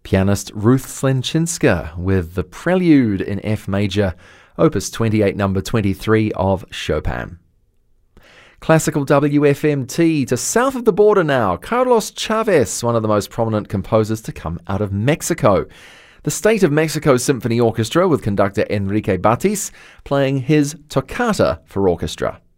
Pianist Ruth Slenczynska with the Prelude in F major, Opus 28 number 23 of Chopin. Classical WFMT to south of the border now, Carlos Chavez, one of the most prominent composers to come out of Mexico. The State of Mexico Symphony Orchestra with conductor Enrique Batis playing his Toccata for orchestra.